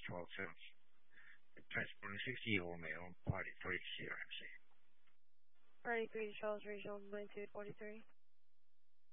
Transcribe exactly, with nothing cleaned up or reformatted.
twelve cents. Transporting sixty ohm male, party three, Sierra M C. Party three, Charles Regional, magnitude forty-three.